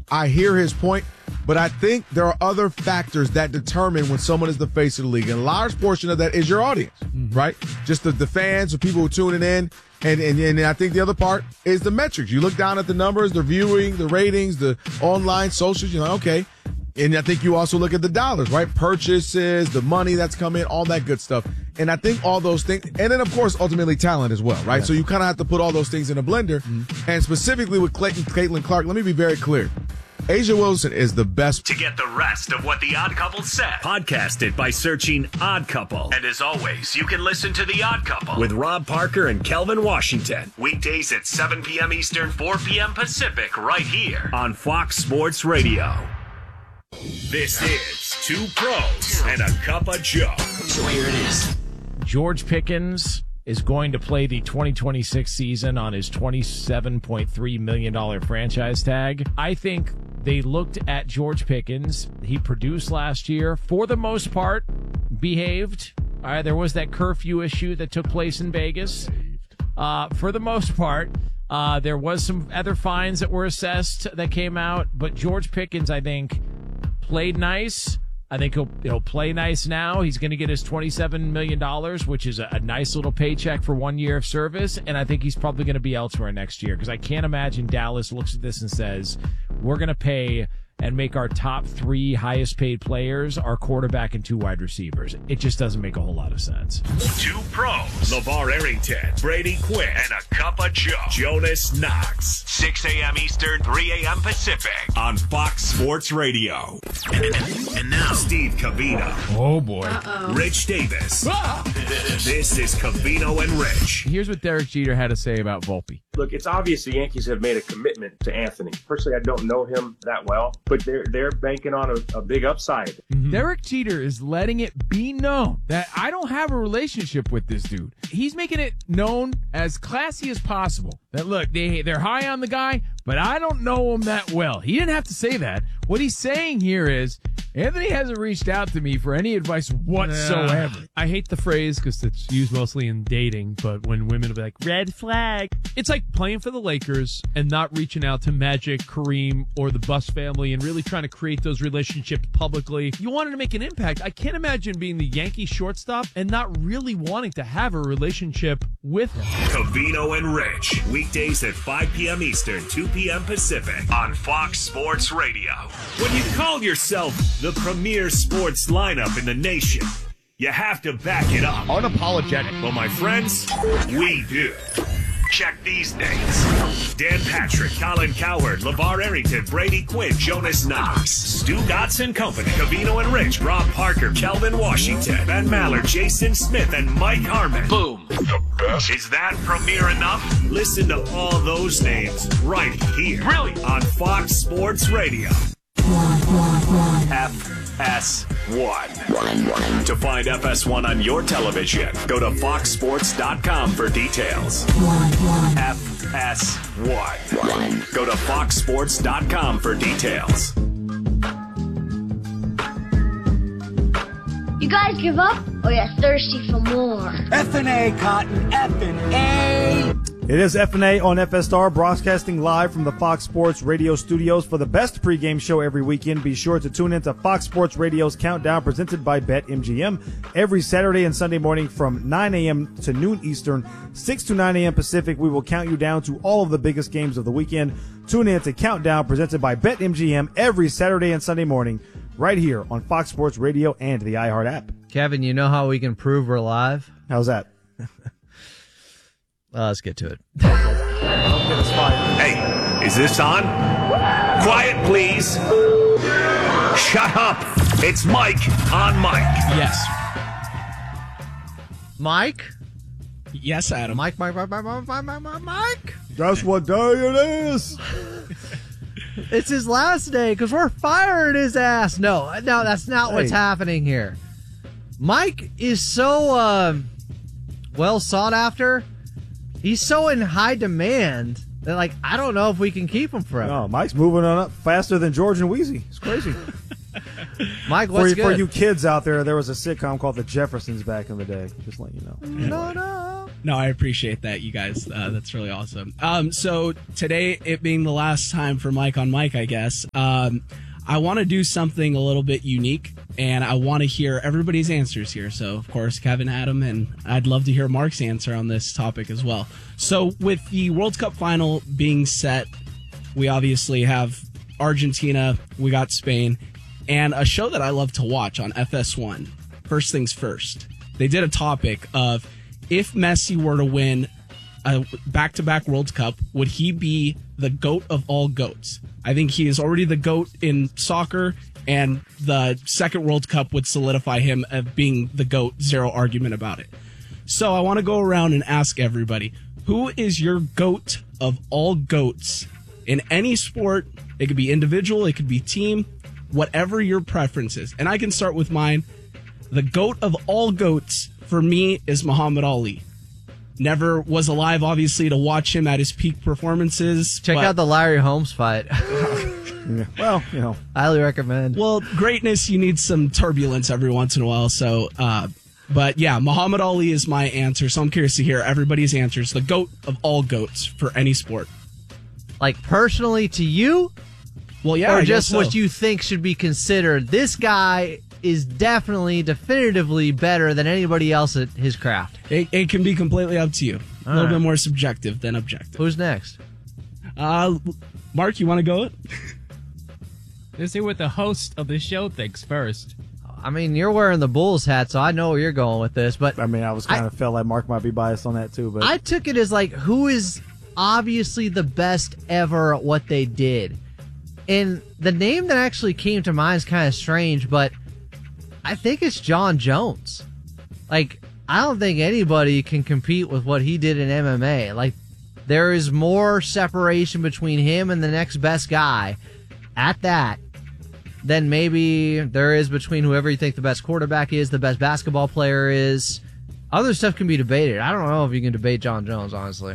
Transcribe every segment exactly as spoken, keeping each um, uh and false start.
I hear his point, but I think there are other factors that determine when someone is the face of the league. And a large portion of that is your audience, mm-hmm. right? Just the, the fans, the people who are tuning in. And, and and I think the other part is the metrics. You look down at the numbers, the viewing, the ratings, the online socials, you're like, okay. And I think you also look at the dollars, right? Purchases, the money that's come in, all that good stuff. And I think all those things, and then of course, ultimately talent as well, right? Yeah. So you kind of have to put all those things in a blender. Mm-hmm. And specifically with Clayton, Caitlin Clark, let me be very clear. A'ja Wilson is the best. To get the rest of what The Odd Couple said, podcast it by searching Odd Couple. And as always, you can listen to The Odd Couple with Rob Parker and Kelvin Washington. Weekdays at seven p.m. Eastern, four p.m. Pacific, right here on Fox Sports Radio. This is Two Pros and a Cup of Joe. So here it is. George Pickens is going to play the twenty twenty-six season on his twenty-seven point three million dollars franchise tag. I think they looked at George Pickens. He produced last year, for the most part, behaved. All right, there was that curfew issue that took place in Vegas. Uh, for the most part, uh, there was some other fines that were assessed that came out. But George Pickens, I think, played nice. I think he'll he'll play nice now. He's going to get his twenty-seven million dollars, which is a, a nice little paycheck for one year of service. And I think he's probably going to be elsewhere next year, because I can't imagine Dallas looks at this and says, we're going to pay and make our top three highest paid players our quarterback and two wide receivers. It just doesn't make a whole lot of sense. Two Pros, LeVar Arrington, Brady Quinn, and a Cup of Joe, Jonas Knox. six a.m. Eastern, three a.m. Pacific on Fox Sports Radio. And, and, and now, Steve Covino. Oh, boy. Uh-oh. Rich Davis. Ah! This is Covino and Rich. Here's what Derek Jeter had to say about Volpe. Look, it's obvious the Yankees have made a commitment to Anthony. Personally, I don't know him that well, but they're they're banking on a, a big upside. Mm-hmm. Derek Jeter is letting it be known that I don't have a relationship with this dude. He's making it known as classy as possible that, look, they, they're high on the guy, but I don't know him that well. He didn't have to say that. What he's saying here is, Anthony hasn't reached out to me for any advice whatsoever. Uh, I hate the phrase because it's used mostly in dating, but when women will be like, red flag, it's like playing for the Lakers and not reaching out to Magic, Kareem, or the Buss family and really trying to create those relationships publicly. You wanted to make an impact. I can't imagine being the Yankee shortstop and not really wanting to have a relationship with him. Covino and Rich, weekdays at five p.m. Eastern, two p.m. Pacific on Fox Sports Radio. When you call yourself the premier sports lineup in the nation, you have to back it up. Unapologetic. Well, my friends, we do. Check these names: Dan Patrick, Colin Cowherd, LeVar Arrington, Brady Quinn, Jonas Knox, Stu Gotts and Company, Covino and Rich, Rob Parker, Kelvin Washington, Ben Maller, Jason Smith, and Mike Harmon. Boom. The best. Is that premier enough? Listen to all those names right here. Brilliant. On Fox Sports Radio. F S one. To find F S one on your television, go to fox sports dot com for details. F S one. Go to fox sports dot com for details. You guys give up, or you're thirsty for more? F and A, Cotton. F and A. It is F and A on F S Star, broadcasting live from the Fox Sports Radio studios. For the best pregame show every weekend, be sure to tune in to Fox Sports Radio's Countdown, presented by BetMGM, every Saturday and Sunday morning from nine a.m. to noon Eastern, six to nine a.m. Pacific. We will count you down to all of the biggest games of the weekend. Tune in to Countdown, presented by BetMGM, every Saturday and Sunday morning, right here on Fox Sports Radio and the iHeart app. Kevin, you know how we can prove we're live? How's that? Uh, let's get to it. Hey, is this on? Quiet, please. Shut up. It's Mike on Mike. Yes. Mike? Yes, Adam. Mike, Mike, Mike, Mike, Mike, Mike, Mike, Mike, Mike. Guess what day it is? It's his last day because we're firing his ass. No, no, that's not what's Hey. happening here. Mike is so uh, well sought after. He's so in high demand that, like, I don't know if we can keep him forever. No, Mike's moving on up faster than George and Wheezy. It's crazy. Mike, what's for, good? For you kids out there, there was a sitcom called The Jeffersons back in the day. Just letting you know. No, no. No, I appreciate that, you guys. Uh, that's really awesome. Um, so today, it being the last time for Mike on Mike, I guess, um, I want to do something a little bit unique, and I want to hear everybody's answers here. So, of course, Kevin, Adam, and I'd love to hear Mark's answer on this topic as well. So with the World Cup final being set, we obviously have Argentina, we got Spain, and a show that I love to watch on F S one, First Things First. They did a topic of, if Messi were to win a back-to-back World Cup, would he be the GOAT of all GOATs? I think he is already the GOAT in soccer, and the second World Cup would solidify him as being the GOAT, zero argument about it. So I want to go around and ask everybody, who is your GOAT of all GOATs in any sport? It could be individual, it could be team, whatever your preference is. And I can start with mine. The GOAT of all GOATs for me is Muhammad Ali. Never was alive, obviously, to watch him at his peak performances. Check but, out the Larry Holmes fight. Yeah, well, you know. Highly recommend. Well, greatness, you need some turbulence every once in a while. So, uh, but yeah, Muhammad Ali is my answer. So I'm curious to hear everybody's answers. The GOAT of all GOATs for any sport. Like personally to you? Well, yeah, Or I just guess so. what you think should be considered. This guy is definitely, definitively better than anybody else at his craft. It, it can be completely up to you. All a little right. bit more subjective than objective. Who's next? Uh, Mark, you want to go it? Let's see what the host of the show thinks first. I mean, you're wearing the Bulls hat, so I know where you're going with this. But I mean, I was kind of felt like Mark might be biased on that too. But I took it as like, who is obviously the best ever at what they did? And the name that actually came to mind is kind of strange, but I think it's John Jones. Like, I don't think anybody can compete with what he did in M M A. Like, there is more separation between him and the next best guy at that than maybe there is between whoever you think the best quarterback is, the best basketball player is. Other stuff can be debated. I don't know if you can debate John Jones, honestly.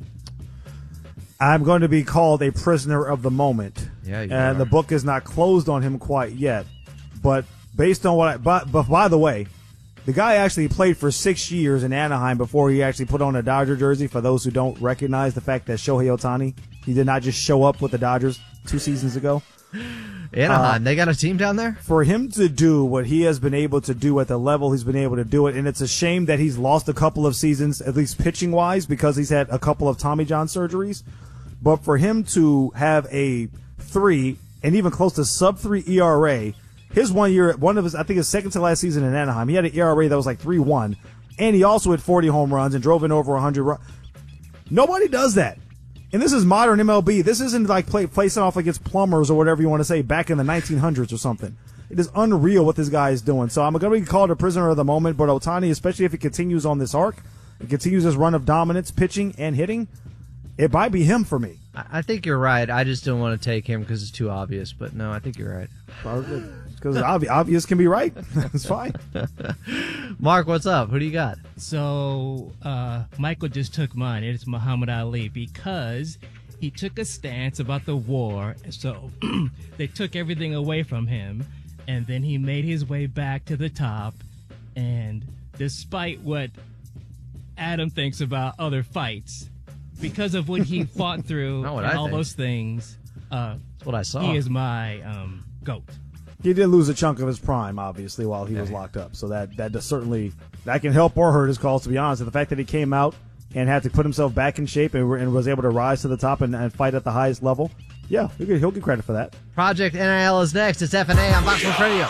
I'm going to be called a prisoner of the moment. Yeah, you and are. the book is not closed on him quite yet. But based on what I, but, but by the way, the guy actually played for six years in Anaheim before he actually put on a Dodger jersey. For those who don't recognize the fact that Shohei Ohtani, he did not just show up with the Dodgers two seasons ago. Anaheim, Uh, they got a team down there? For him to do what he has been able to do at the level he's been able to do it, and it's a shame that he's lost a couple of seasons, at least pitching-wise, because he's had a couple of Tommy John surgeries. But for him to have a three and even close to sub three E R A, his one year, one of his, I think his second to last season in Anaheim, he had an E R A that was like three one, and he also had forty home runs and drove in over one hundred runs. Nobody does that. And this is modern M L B. This isn't like play, placing off against plumbers or whatever you want to say back in the nineteen hundreds or something. It is unreal what this guy is doing. So I'm going to be called a prisoner of the moment, but Ohtani, especially if he continues on this arc, he continues his run of dominance, pitching and hitting, it might be him for me. I think you're right. I just don't want to take him because it's too obvious. But no, I think you're right. Because obvious, obvious can be right. It's fine. Mark, what's up? Who do you got? So, uh, Michael just took mine. It's Muhammad Ali because he took a stance about the war. So they took everything away from him, and then he made his way back to the top. And despite what Adam thinks about other fights, because of what he fought through Not what and I all think. those things, uh, That's what I saw. he is my um, GOAT. He did lose a chunk of his prime, obviously, while he was locked up. So that that does certainly that can help or hurt his cause, to be honest. And the fact that he came out and had to put himself back in shape and, and was able to rise to the top and, and fight at the highest level, yeah, he'll get, he'll get credit for that. Project N I L is next. It's F N A on Fox Sports Radio.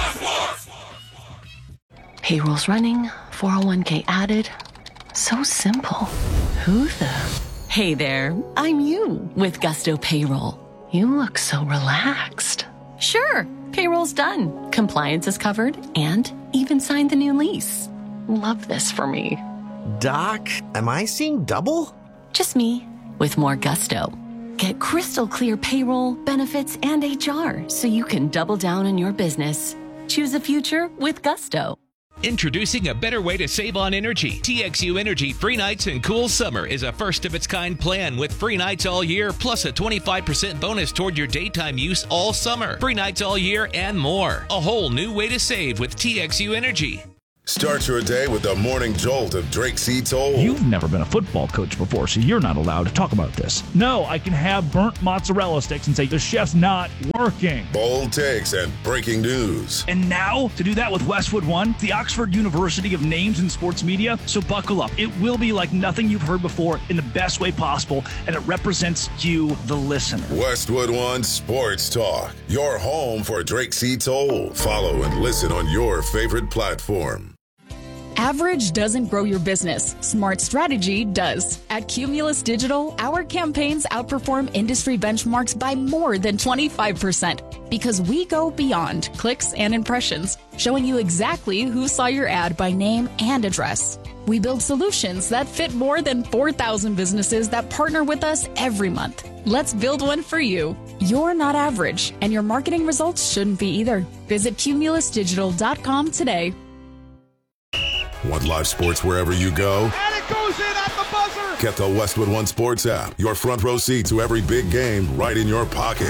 Payroll's running, four oh one k added. So simple. Who the? Hey there, I'm you with Gusto Payroll. You look so relaxed. Sure, payroll's done. Compliance is covered and even signed the new lease. Love this for me. Doc, am I seeing double? Just me with more gusto. Get crystal clear payroll, benefits, and H R so you can double down on your business. Choose a future with Gusto. Introducing a better way to save on energy. T X U Energy Free Nights and Cool Summer is a first-of-its-kind plan with free nights all year, plus a twenty-five percent bonus toward your daytime use all summer. Free nights all year and more. A whole new way to save with T X U Energy. Start your day with the morning jolt of Drake C. Toll. You've never been a football coach before, so you're not allowed to talk about this. No, I can have burnt mozzarella sticks and say the chef's not working. Bold takes and breaking news. And now, to do that with Westwood One, the Oxford University of names in sports media, so buckle up. It will be like nothing you've heard before in the best way possible, and it represents you, the listener. Westwood One Sports Talk, your home for Drake C. Toll. Follow and listen on your favorite platform. Average doesn't grow your business. Smart strategy does. At Cumulus Digital, our campaigns outperform industry benchmarks by more than twenty-five percent because we go beyond clicks and impressions, showing you exactly who saw your ad by name and address. We build solutions that fit more than four thousand businesses that partner with us every month. Let's build one for you. You're not average, and your marketing results shouldn't be either. Visit cumulus digital dot com today. Want live sports wherever you go? And it goes in at the buzzer! Get the Westwood One Sports app. Your front row seat to every big game right in your pocket.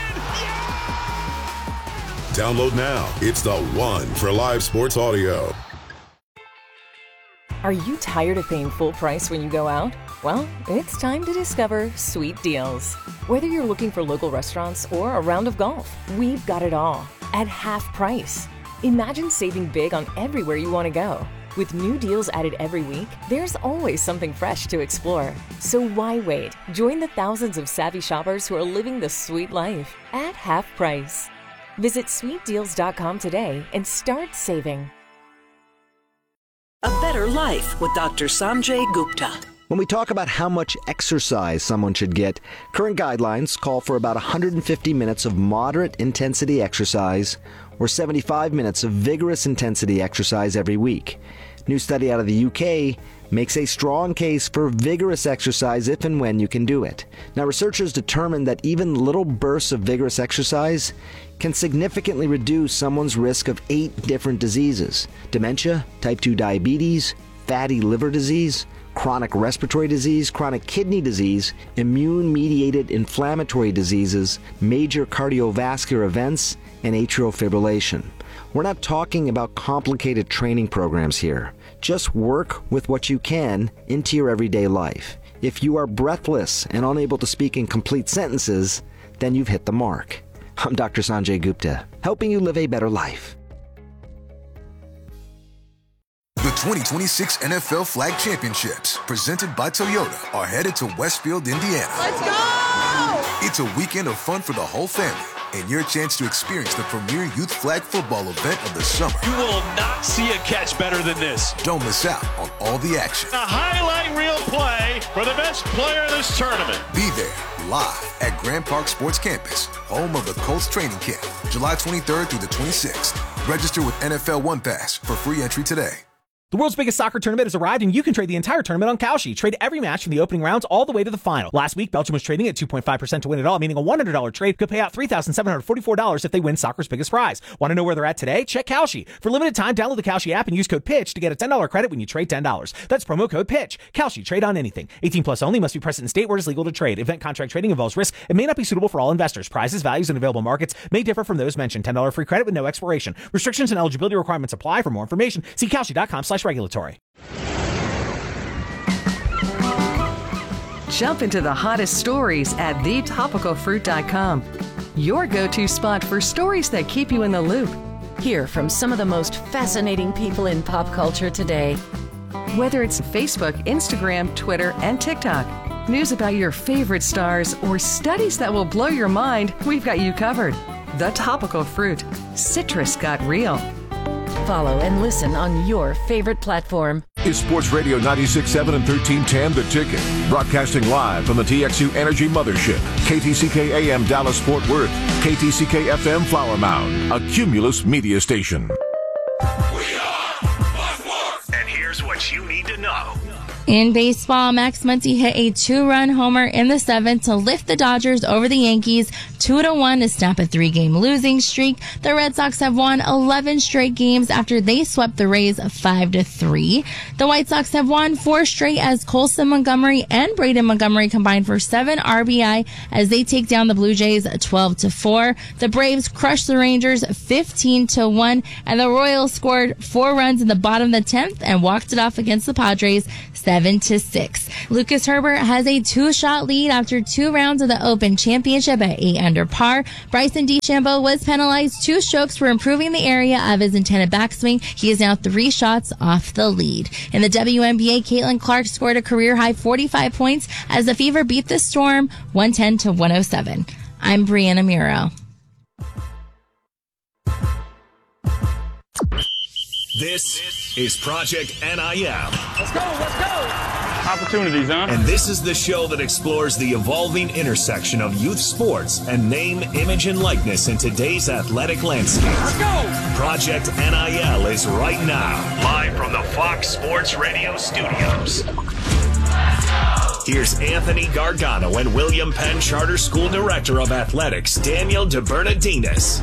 Yeah! Download now. It's the one for live sports audio. Are you tired of paying full price when you go out? Well, it's time to discover Sweet Deals. Whether you're looking for local restaurants or a round of golf, we've got it all at half price. Imagine saving big on everywhere you want to go. With new deals added every week, there's always something fresh to explore. So why wait? Join the thousands of savvy shoppers who are living the sweet life at half price. Visit sweet deals dot com today and start saving. A better life with Doctor Sanjay Gupta. When we talk about how much exercise someone should get, current guidelines call for about one hundred fifty minutes of moderate intensity exercise or seventy-five minutes of vigorous intensity exercise every week. New study out of the U K makes a strong case for vigorous exercise if and when you can do it. Now, researchers determined that even little bursts of vigorous exercise can significantly reduce someone's risk of eight different diseases: dementia, type two diabetes, fatty liver disease, chronic respiratory disease, chronic kidney disease, immune-mediated inflammatory diseases, major cardiovascular events, and atrial fibrillation. We're not talking about complicated training programs here. Just work with what you can into your everyday life. If you are breathless and unable to speak in complete sentences, then you've hit the mark. I'm Doctor Sanjay Gupta, helping you live a better life. The twenty twenty-six N F L Flag Championships, presented by Toyota, are headed to Westfield, Indiana. Let's go! It's a weekend of fun for the whole family and your chance to experience the premier youth flag football event of the summer. You will not see a catch better than this. Don't miss out on all the action. A highlight reel play for the best player in this tournament. Be there live at Grand Park Sports Campus, home of the Colts training camp, July twenty-third through the twenty-sixth. Register with N F L One Pass for free entry today. The world's biggest soccer tournament has arrived, and you can trade the entire tournament on Kalshi. Trade every match from the opening rounds all the way to the final. Last week, Belgium was trading at two point five percent to win it all, meaning a one hundred dollars trade could pay out three thousand seven hundred forty-four dollars if they win soccer's biggest prize. Want to know where they're at today? Check Kalshi. For limited time, download the Kalshi app and use code PITCH to get a ten dollars credit when you trade ten dollars. That's promo code PITCH. Kalshi. Trade on anything. eighteen plus only. Must be present in state where it is legal to trade. Event contract trading involves risk and may not be suitable for all investors. Prizes, values, and available markets may differ from those mentioned. ten dollars free credit with no expiration. Restrictions and eligibility requirements apply. For more information, see Kalshi.com slash regulatory. Jump into the hottest stories at the topical fruit dot com. Your go-to spot for stories that keep you in the loop. Hear from some of the most fascinating people in pop culture today. Whether it's Facebook, Instagram, Twitter, and TikTok, news about your favorite stars, or studies that will blow your mind, we've got you covered. The Topical Fruit. Citrus got real. Follow and listen on your favorite platform. Is Sports Radio ninety-six point seven and thirteen ten The Ticket. Broadcasting live from the T X U Energy Mothership. K T C K A M Dallas Fort Worth. K T C K F M Flower Mound. A Cumulus media station. And here's what you need to know. In baseball, Max Muncy hit a two-run homer in the seventh to lift the Dodgers over the Yankees two to one to snap a three-game losing streak. The Red Sox have won eleven straight games after they swept the Rays five to three. The White Sox have won four straight as Colson Montgomery and Braden Montgomery combined for seven R B I as they take down the Blue Jays twelve to four. The Braves crushed the Rangers fifteen to one, and the Royals scored four runs in the bottom of the tenth and walked it off against the Padres seven to six. Lucas Herbert has a two-shot lead after two rounds of the Open Championship at eight under par. Bryson DeChambeau was penalized two strokes for improving the area of his intended backswing. He is now three shots off the lead. In the W N B A, Caitlin Clark scored a career-high forty-five points as the Fever beat the Storm one ten to one oh seven. I'm Brianna Muro. This is Project N I L. Let's go, let's go. Opportunities, huh? And this is the show that explores the evolving intersection of youth sports and name, image, and likeness in today's athletic landscape. Let's go. Project N I L is right now, live from the Fox Sports Radio studios. Here's Anthony Gargano and William Penn Charter School Director of Athletics, Daniel DeBernardinis.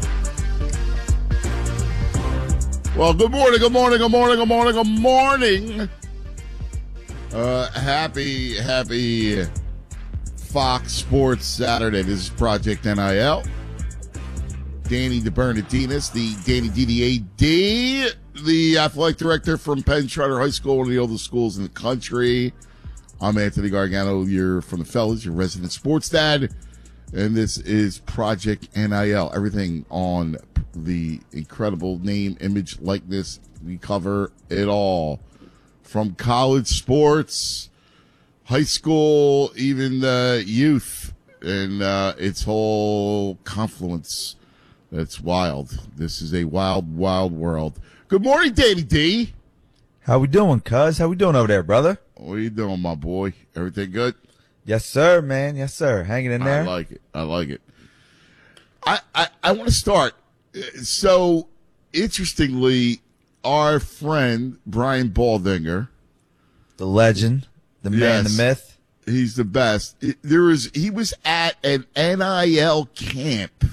Well, good morning, good morning, good morning, good morning, good morning. Uh, happy, happy Fox Sports Saturday. This is Project N I L. Danny DeBernardinis, the Danny D D A D, the athletic director from Penn Charter High School, one of the oldest schools in the country. I'm Anthony Gargano. You're from the fellas, your resident sports dad. And this is Project N I L. Everything on the incredible name, image, likeness. We cover it all. From college sports, high school, even uh, youth, and uh, its whole confluence. That's wild. This is a wild, wild world. Good morning, Davey D. How we doing, cuz? How we doing over there, brother? What are you doing, my boy? Everything good? Yes, sir, man. Yes, sir. Hanging in there. I like it. I like it. I, I, I want to start. So, interestingly, our friend, Brian Baldinger. The legend. The man, yes, the myth. He's the best. There was, he was at an N I L camp.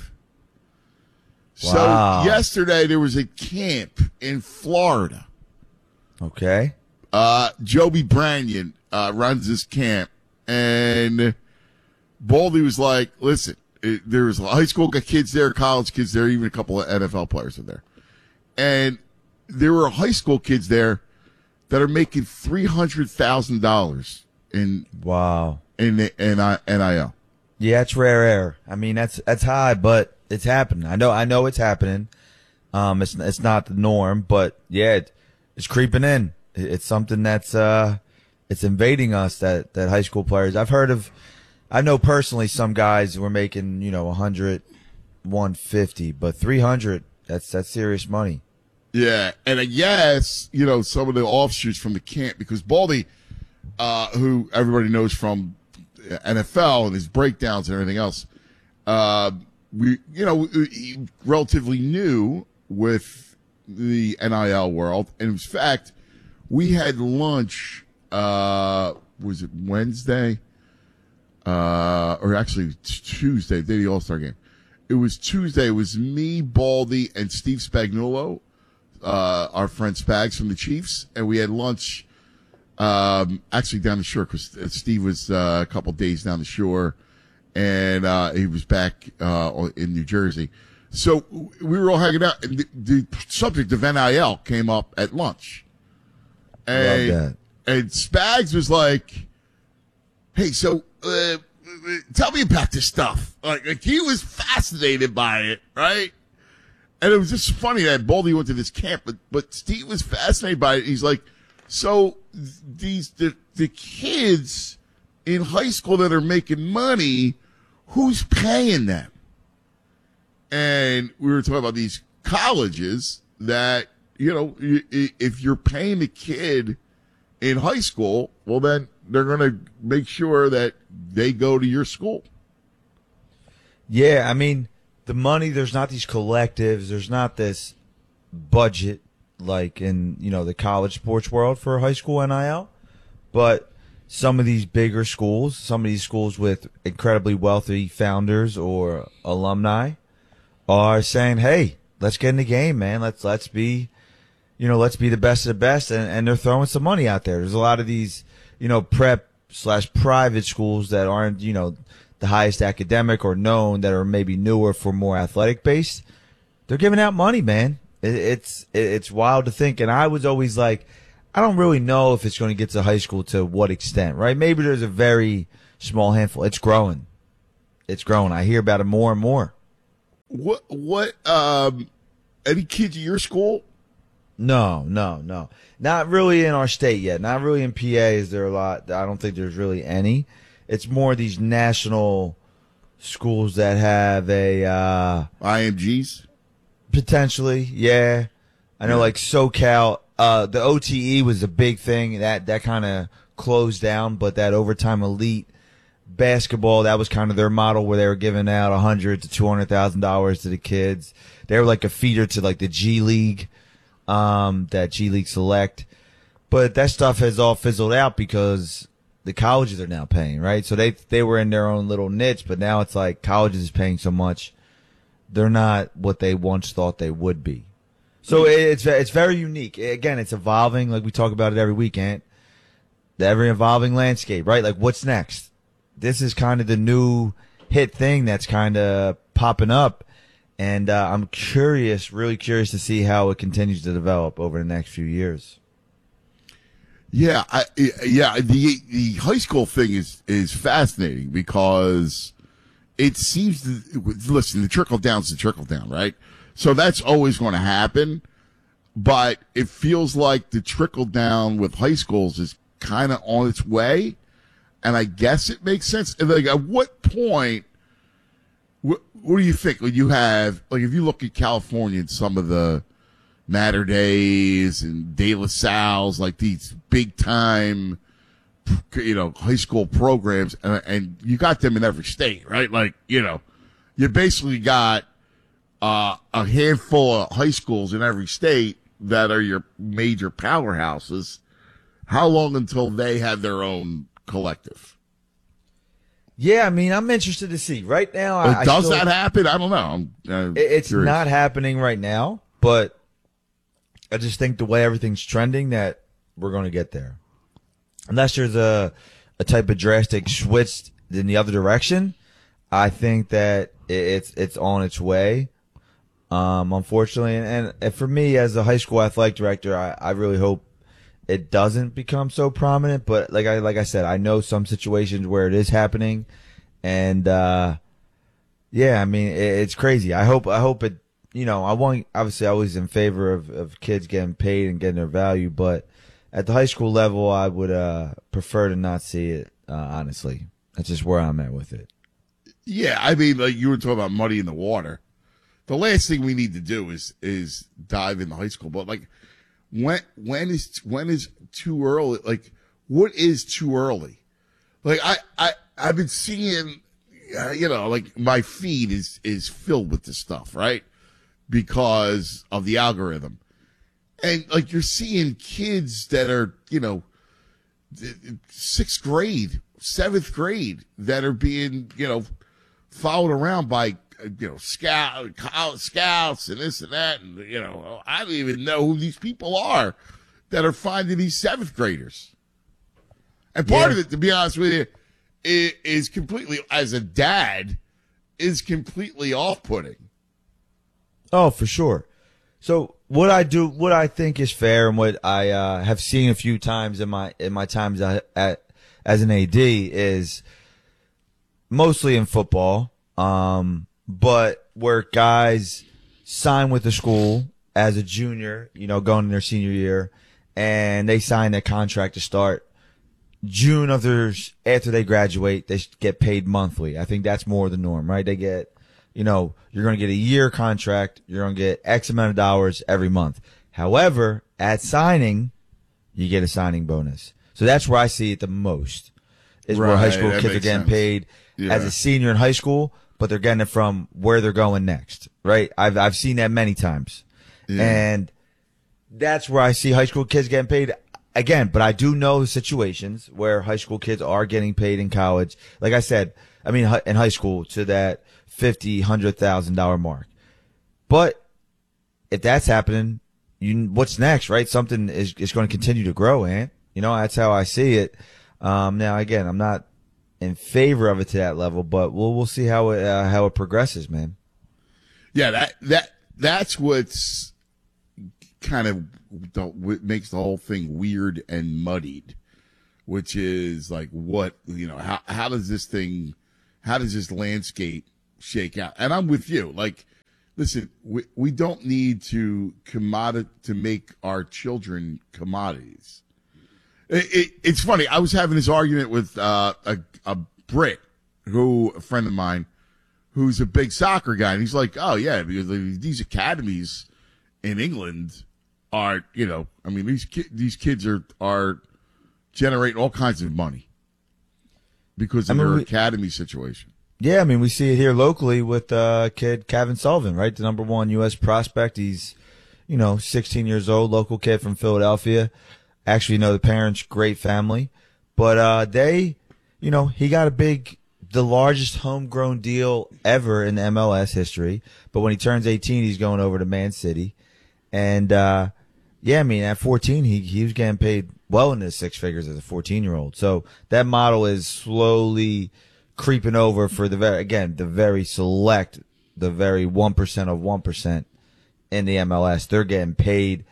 Wow. So, yesterday there was a camp in Florida. Okay. Uh, Joby Branyan uh, runs this camp. And Baldy was like, listen, it, there was high school kids there, college kids there, even a couple of N F L players are there. And there were high school kids there that are making three hundred thousand dollars in wow in the N I L. Yeah, it's rare air. I mean, that's that's high, but it's happening. I know I know it's happening. Um, it's it's not the norm, but yeah, it, it's creeping in. It, it's something that's uh. It's invading us that, that high school players. I've heard of, I know personally some guys were making, you know, one hundred, one fifty, but three hundred, that's, that's serious money. Yeah. And I guess, you know, some of the offshoots from the camp, because Baldy, uh, who everybody knows from N F L and his breakdowns and everything else, uh, we, you know, relatively new with the N I L world. And in fact, we had lunch. Uh, was it Wednesday? Uh, or actually Tuesday, the All-Star game. It was Tuesday. It was me, Baldy, and Steve Spagnuolo, uh, our friend Spags from the Chiefs. And we had lunch, um, actually down the shore because Steve was, uh, a couple days down the shore and, uh, he was back, uh, in New Jersey. So we were all hanging out and the, the subject of N I L came up at lunch. And, Love that. And Spags was like, hey, so uh, tell me about this stuff. Like, like, he was fascinated by it, right? And it was just funny that Baldy went to this camp, but, but Steve was fascinated by it. He's like, so these the, the kids in high school that are making money, who's paying them? And we were talking about these colleges that, you know, if you're paying the kid in high school, well, then they're going to make sure that they go to your school. Yeah, I mean, the money, there's not these collectives, there's not this budget like in, you know, the college sports world for high school N I L. But some of these bigger schools, some of these schools with incredibly wealthy founders or alumni are saying, hey, let's get in the game, man. Let's, let's be, you know, let's be the best of the best. And, and they're throwing some money out there. There's a lot of these, you know, prep slash private schools that aren't, you know, the highest academic or known, that are maybe newer for more athletic based. They're giving out money, man. It, it's, it, it's wild to think. And I was always like, I don't really know if it's going to get to high school to what extent, right? Maybe there's a very small handful. It's growing. It's growing. I hear about it more and more. What, what, um, any kids at your school? No, no, no. Not really in our state yet. Not really in P A is there a lot. I don't think there's really any. It's more these national schools that have a, uh, I M Gs? Potentially, yeah. I know, Yeah. like SoCal, uh, the O T E was a big thing. That, that kind of closed down, but that overtime elite basketball, that was kind of their model, where they were giving out a hundred to two hundred thousand dollars to the kids. They were like a feeder to like the G League, um, that G League Select. But that stuff has all fizzled out because the colleges are now paying, right? So they, they were in their own little niche, but now it's like colleges is paying so much. They're not what they once thought they would be. So it's, it's very unique. Again, it's evolving. Like we talk about it every weekend. The ever evolving landscape, right? Like what's next? This is kind of the new hit thing that's kind of popping up. And, uh, I'm curious, really curious to see how it continues to develop over the next few years. Yeah, I, yeah. The the high school thing is is fascinating because it seems to listen. The trickle down's the trickle down, right? So that's always going to happen, but it feels like the trickle down with high schools is kind of on its way, and I guess it makes sense. And like, at what point? What, what do you think when you have like if you look at California and some of the Matter Days and De La Salle's, like these big time, you know, high school programs, and, and you got them in every state, right? Like, you know, you basically got uh, a handful of high schools in every state that are your major powerhouses. How long until they have their own collective? Yeah, I mean, I'm interested to see. Right now, I, I does still, that happen? I don't know. I'm, I'm it's curious. not happening right now, but I just think the way everything's trending that we're going to get there. Unless there's a a type of drastic switch in the other direction, I think that it's it's on its way. Um, unfortunately, and, and for me as a high school athletic director, I, I really hope it doesn't become so prominent. But like I like I said, I know some situations where it is happening, and uh, yeah, I mean it, it's crazy. I hope I hope it. You know, I want, obviously, I was in favor of, of kids getting paid and getting their value, but at the high school level, I would uh, prefer to not see it, uh, honestly. That's just where I'm at with it. Yeah, I mean, like you were talking about muddy in the water. The last thing we need to do is is dive into high school. But like, when when is when is too early? Like, what is too early? Like, I I I've been seeing, uh, you know, like my feed is is filled with this stuff, right? Because of the algorithm. And like you're seeing kids that are, you know, sixth grade, seventh grade that are being, you know, followed around by, you know, scout, college scouts and this and that. And, you know, I don't even know who these people are that are finding these seventh graders. And part Yeah. of it, to be honest with you, is, is completely, as a dad, is completely off-putting. Oh, for sure. So what I do, what I think is fair, and what I uh, have seen a few times in my in my times at, at as an A D is mostly in football, um, but where guys sign with the school as a junior, you know, going in their senior year, and they sign that contract to start June of their after they graduate, they get paid monthly. I think that's more the norm, right? They get. You know, you're going to get a year contract. You're going to get X amount of dollars every month. However, at signing, you get a signing bonus. So that's where I see it the most is where high Right, school that kids are makes getting sense. paid Yeah. as a senior in high school, but they're getting it from where they're going next, right? I've, I've seen that many times. Yeah. And that's where I see high school kids getting paid. again, but I do know situations where high school kids are getting paid in college. Like I said, I mean, hi- in high school to that fifty, hundred thousand dollar mark. But if that's happening, you what's next, right? Something is is going to continue to grow, and you know that's how I see it. Um, now, again, I'm not in favor of it to that level, but we'll we'll see how it uh, how it progresses, man. Yeah, that that that's what's kind of the, what makes the whole thing weird and muddied, which is like what you know how how does this thing how does this landscape shake out? And I'm with you. Like, listen, we we don't need to commodity to make our children commodities. It, it, it's funny. I was having this argument with uh, a a Brit, who a friend of mine, who's a big soccer guy, and he's like, "Oh yeah, because these academies in England are, you know, I mean these ki- these kids are are generating all kinds of money because of I mean, their we- academy situation." Yeah, I mean, we see it here locally with uh kid Kevin Sullivan, right? The number one U S prospect. He's, you know, sixteen years old, local kid from Philadelphia. Actually, know the parents, great family. But uh they, you know, he got a big, the largest homegrown deal ever in M L S history. But when he turns eighteen, he's going over to Man City. And, uh, yeah, I mean, at fourteen, he, he was getting paid well into six figures as a fourteen-year-old. So that model is slowly creeping over for the very, again, the very select, the very one percent of one percent in the M L S. They're getting paid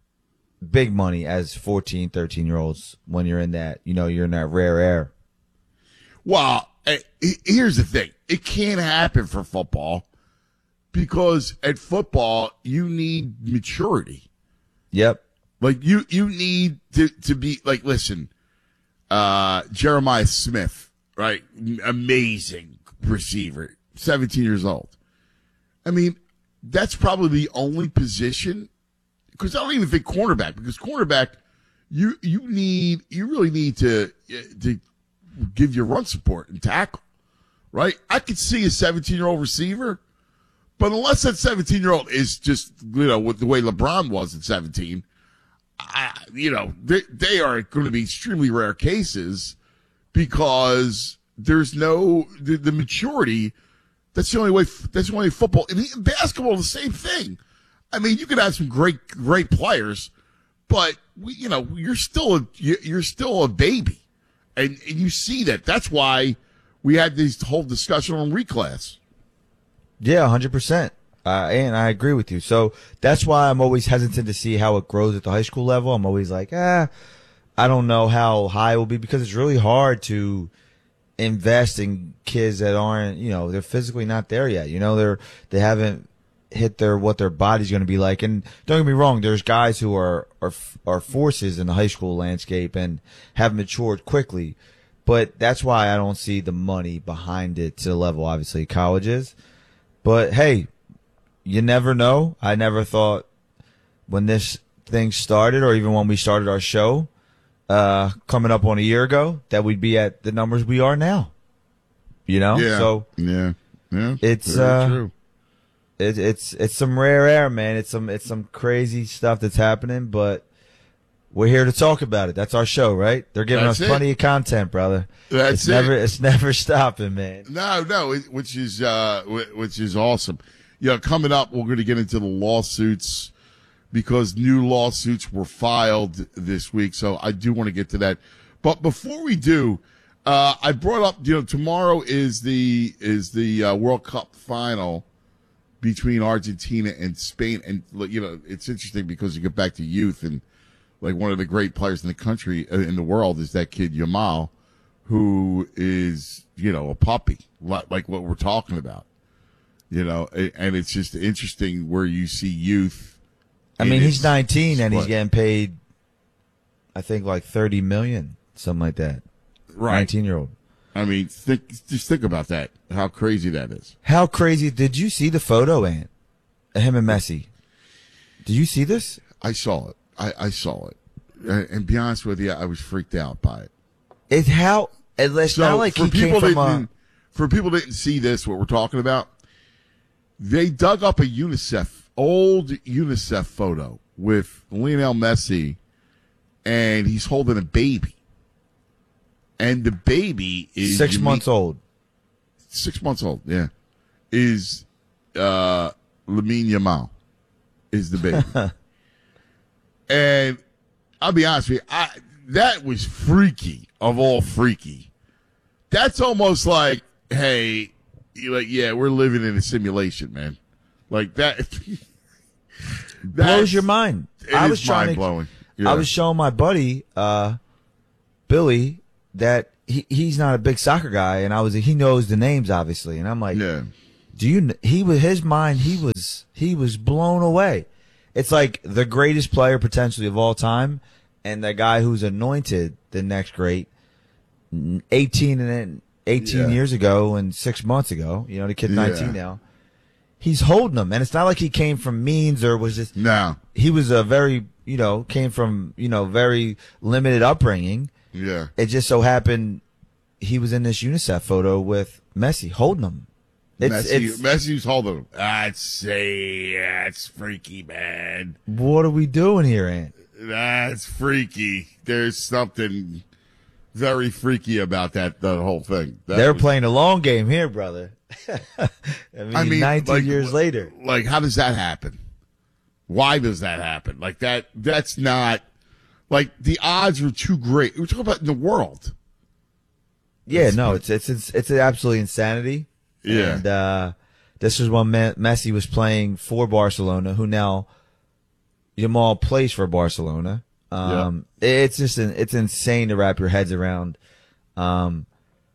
big money as fourteen, thirteen-year-olds when you're in that, you know, you're in that rare air. Well, eh, here's the thing. It can't happen for football because at football, you need maturity. Yep. Like, you, you need to, to be, like, listen, uh, Jeremiah Smith, right? Amazing receiver, seventeen years old. I mean, that's probably the only position, because I don't even think cornerback, because cornerback, you, you need, you really need to, to give your run support and tackle, right? I could see a seventeen-year-old receiver, but unless that seventeen-year-old is just, you know, with the way LeBron was at seventeen, I, you know, they, they are going to be extremely rare cases because there's no, the, the maturity, that's the only way, that's the only way football, and in basketball, the same thing. I mean, you could have some great, great players, but, we, you know, you're still a, you're still a baby. And, and you see that. That's why we had this whole discussion on reclass. Yeah, one hundred percent. Uh, and I agree with you. So that's why I'm always hesitant to see how it grows at the high school level. I'm always like, ah, I don't know how high it will be, because it's really hard to invest in kids that aren't, you know, they're physically not there yet. You know, they're, they haven't hit their, what their body's going to be like. And don't get me wrong, there's guys who are, are, are forces in the high school landscape and have matured quickly. But that's why I don't see the money behind it to the level, obviously, college is. But hey, you never know. I never thought when this thing started, or even when we started our show, uh, coming up on a year ago, that we'd be at the numbers we are now. You know? Yeah. So yeah. Yeah. It's, Very uh, true. It, it's, it's some rare air, man. It's some, it's some crazy stuff that's happening, but we're here to talk about it. That's our show, right? They're giving That's us it. plenty of content, brother. That's it's it. never, it's never stopping, man. No, no, it, which is uh, wh- which is awesome. You know, coming up, we're going to get into the lawsuits because new lawsuits were filed this week. So I do want to get to that. But before we do, uh, I brought up, you know, tomorrow is the is the uh, World Cup final between Argentina and Spain, and you know, it's interesting because you get back to youth, and like one of the great players in the country uh, in the world is that kid Yamal, who is, you know, a puppy, like, like what we're talking about, you know, and it's just interesting where you see youth. I mean, he's its nineteen and he's split. getting paid, I think, like thirty million, something like that. Right. nineteen year old. I mean, think, just think about that, how crazy that is. How crazy. Did you see the photo, Ant? Him and Messi. Did you see this? I saw it. I, I saw it. And, and be honest with you, I was freaked out by it. It's how, it's So not like for he came people from that a, didn't, for people that didn't see this, what we're talking about, they dug up a UNICEF, old UNICEF photo with Lionel Messi and he's holding a baby. And the baby is Six Yami- months old. Six months old, yeah. Is uh, Lamine Yamal is the baby. And I'll be honest with you, I, that was freaky of all freaky. That's almost like, hey, you're like, yeah, we're living in a simulation, man. Like that blows your mind. It I is was trying mind-blowing. to. Yeah. I was showing my buddy uh, Billy that he, he's not a big soccer guy, and I was he knows the names obviously, and I'm like, yeah. Do you? kn- He was his mind. He was he was blown away. It's like the greatest player potentially of all time, and the guy who's anointed the next great, eighteen and then eighteen Yeah. years ago and six months ago. You know, the kid's nineteen Yeah. now. He's holding them, and it's not like he came from means or was just. No, he was a very you know came from you know very limited upbringing. Yeah, it just so happened he was in this UNICEF photo with Messi holding them. It's, Messi, it's Messi's holding him. I'd say that's freaky, man. what are we doing here, Ant? That's freaky. There's something very freaky about that, the whole thing. That They're was- playing a long game here, brother. I mean, I mean, nineteen like, years later. Like, how does that happen? Why does that happen? Like that, that's not, like, the odds are too great. We're talking about in the world. Yeah, no, it's it's it's it's absolutely insanity. Yeah. And uh, this was when Me- Messi was playing for Barcelona, who now Yamal plays for Barcelona. Um, It's just an, it's insane to wrap your heads around. Um,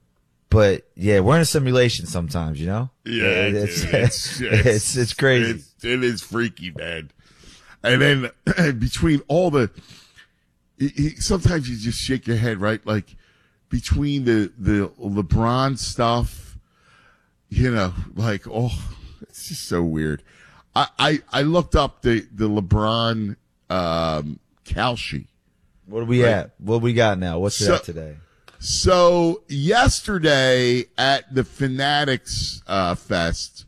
but yeah, we're in a simulation sometimes, you know. Yeah, It- dude, it's, it's, it's it's crazy. It's, it is freaky, man. And then between all the, it, it, sometimes you just shake your head, right? Like between the the LeBron stuff, you know, like oh, it's just so weird. I I, I looked up the the LeBron um, Kalshi. What are we Right. at? What we got now? What's it So- at today? So yesterday at the Fanatics uh, Fest,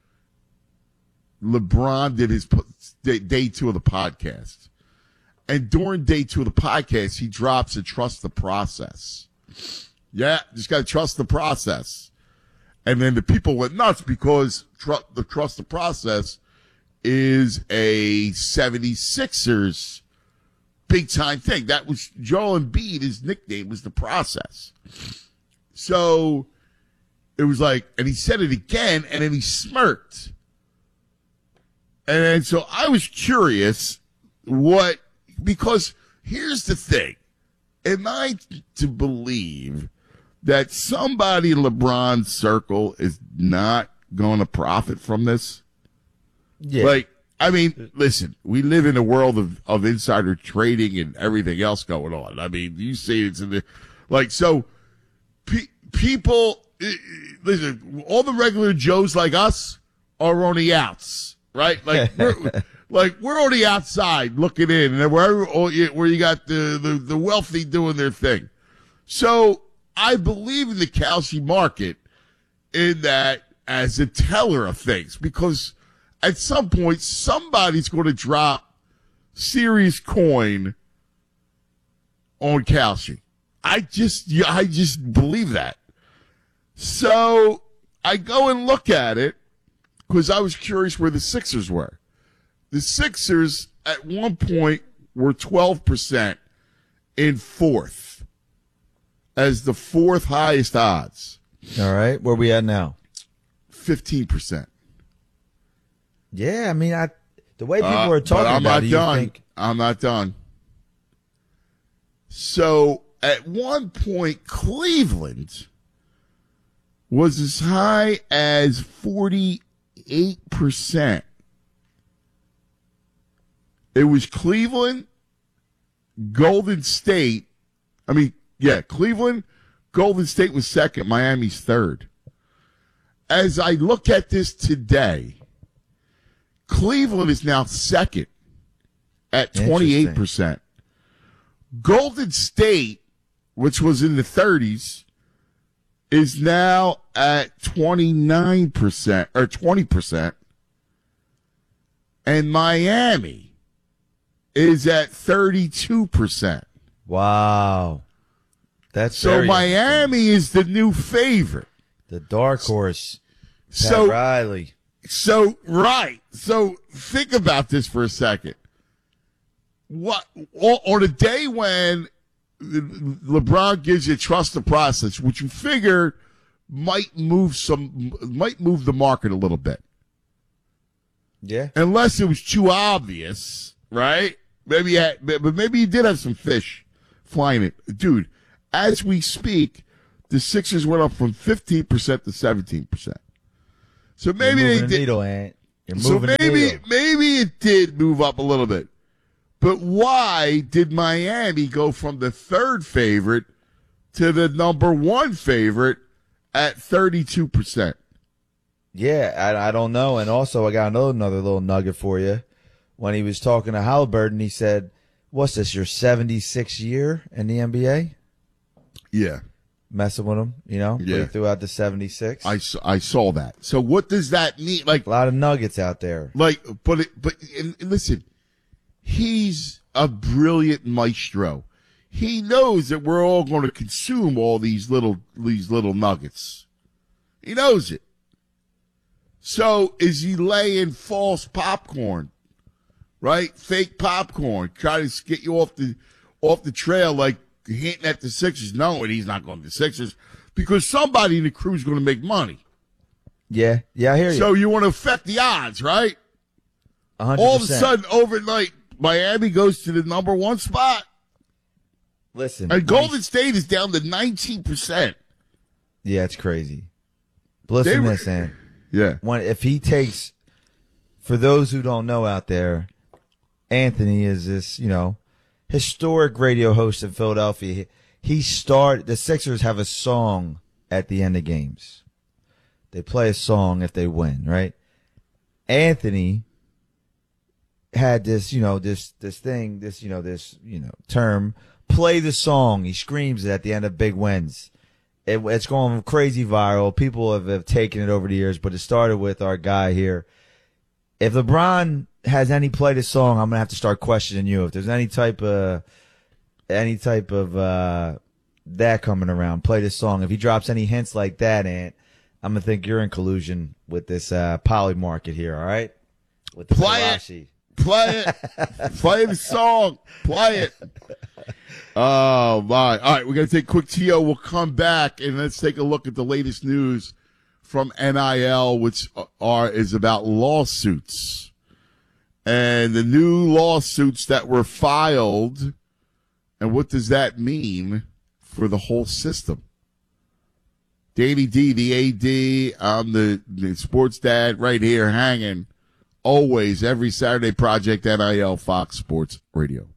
LeBron did his po- day, day two of the podcast. And during day two of the podcast, he drops a trust the process. Yeah, just got to trust the process. And then the people went nuts because tr- the trust the process is a seventy-sixers big time thing. That was Joel Embiid. His nickname was the process. So it was like, and he said it again, and then he smirked. And then, so I was curious what, because here's the thing. Am I to believe that somebody in LeBron's circle is not going to profit from this? Yeah. Like, I mean, listen, we live in a world of, of insider trading and everything else going on. I mean, you see it's in the, like, so pe- people, eh, listen, all the regular Joes like us are on the outs, right? Like, we're, like, we're on the outside looking in, and where, where you got the, the, the wealthy doing their thing. So I believe in the Kalshi market in that as a teller of things, because at some point, somebody's going to drop serious coin on Kalshi. I just, yeah, I just believe that. So I go and look at it because I was curious where the Sixers were. The Sixers at one point were twelve percent in fourth as the fourth highest odds. All right, where we at now? fifteen percent. Yeah, I mean, I the way people Uh, are talking but I'm about not it, you done. think, I'm not done. So at one point, Cleveland was as high as forty-eight percent. It was Cleveland, Golden State. I mean, yeah, Cleveland, Golden State was second, Miami's third. As I look at this today, Cleveland is now second at twenty-eight percent. Golden State, which was in the thirties, is now at twenty-nine percent or twenty percent. And Miami is at thirty-two percent. Wow. That's so very Miami is the new favorite. The dark horse. Pat So Riley. So right. So think about this for a second. What on a day when LeBron gives you trust the process, which you figure might move some, might move the market a little bit. Yeah. Unless it was too obvious, right? Maybe, you had, but maybe you did have some fish flying it, dude. As we speak, the Sixers went up from fifteen percent to seventeen percent. So maybe You're they moving did. the needle, Ant. You're So moving the maybe needle. maybe it did move up a little bit. But why did Miami go from the third favorite to the number one favorite at thirty-two percent? Yeah, I, I don't know. And also, I got another, another little nugget for you. When he was talking to Halliburton, he said, what's this, your seventy-sixth year in the N B A? Yeah. Messing with him, you know? Yeah. He threw out the seventy-six. I, s- I saw that. So what does that mean? Like a lot of nuggets out there. Like, but it, but and, and listen, he's a brilliant maestro. He knows that we're all going to consume all these little these little nuggets. He knows it. So is he laying false popcorn, right? Fake popcorn, trying to get you off the off the trail, like hinting at the Sixers, knowing he's not going to the Sixers because somebody in the crew is going to make money. Yeah, yeah, I hear you. So you want to affect the odds, right? one hundred percent. All of a sudden, overnight, Miami goes to the number one spot. Listen. And Golden State is down to nineteen percent. Yeah, it's crazy. But listen They to were- this, Ant. Yeah. When, if he takes, for those who don't know out there, Anthony is this, you know, historic radio host in Philadelphia. He started, the Sixers have a song at the end of games. They play a song if they win, right? Anthony had this, you know, this, this thing, this, you know, this, you know, term, play the song. He screams it at the end of big wins. It, it's going crazy viral. People have, have taken it over the years, but it started with our guy here. If LeBron has any play the song, I'm gonna have to start questioning you. If there's any type of any type of uh that coming around, play this song. If he drops any hints like that, Ant, I'm gonna think you're in collusion with this uh poly market here. All right, with the Play it. Kalashi. Play it. Play the song. Play it. Oh, my. All right, we're going to take a quick T O. We'll come back, and let's take a look at the latest news from N I L, which are is about lawsuits. And the new lawsuits that were filed, and what does that mean for the whole system? Danny D, the A D, I'm the, the sports dad right here hanging. Always, every Saturday, Project N I L, Fox Sports Radio.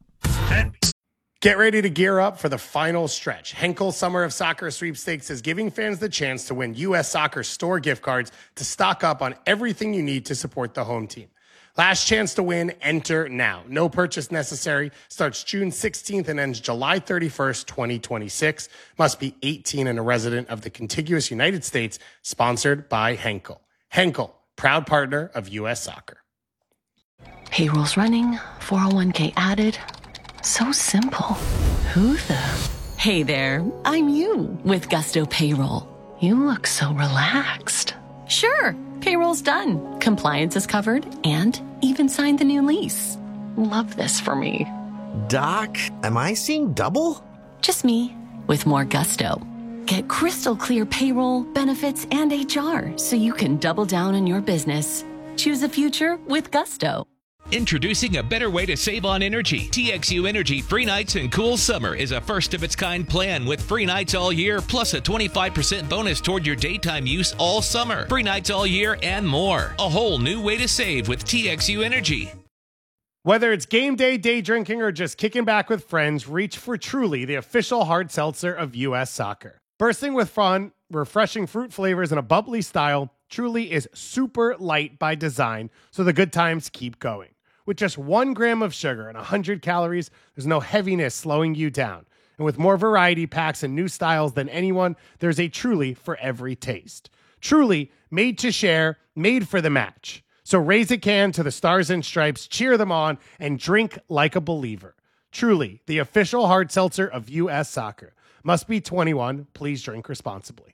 Get ready to gear up for the final stretch. Henkel Summer of Soccer Sweepstakes is giving fans the chance to win U S Soccer store gift cards to stock up on everything you need to support the home team. Last chance to win, enter now. No purchase necessary. Starts June sixteenth and ends July thirty-first, twenty twenty-six. Must be eighteen and a resident of the contiguous United States. Sponsored by Henkel. Henkel, proud partner of U S Soccer. Payroll's running, four oh one k added. So simple. Who the? Hey there, I'm you with Gusto Payroll. You look so relaxed. Sure, payroll's done. Compliance is covered and even signed the new lease. Love this for me. Doc, am I seeing double? Just me with more gusto. Get crystal clear payroll, benefits, and H R so you can double down on your business. Choose a future with Gusto. Introducing a better way to save on energy. T X U Energy Free Nights and Cool Summer is a first-of-its-kind plan with free nights all year, plus a twenty-five percent bonus toward your daytime use all summer. Free nights all year and more. A whole new way to save with T X U Energy. Whether it's game day, day drinking, or just kicking back with friends, reach for Truly, the official hard seltzer of U S Soccer. Bursting with fun, refreshing fruit flavors, and a bubbly style, Truly is super light by design, so the good times keep going. With just one gram of sugar and one hundred calories, there's no heaviness slowing you down. And with more variety packs and new styles than anyone, there's a Truly for every taste. Truly, made to share, made for the match. So raise a can to the Stars and Stripes, cheer them on, and drink like a believer. Truly, the official hard seltzer of U S Soccer. Must be twenty-one. Please drink responsibly.